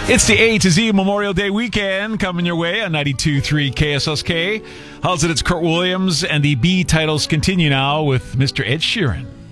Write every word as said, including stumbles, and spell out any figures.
It's the A to Z Memorial Day weekend coming your way on ninety-two point three K S S K. How's it? It's Kurt Williams, and the B titles continue now with Mister Ed Sheeran.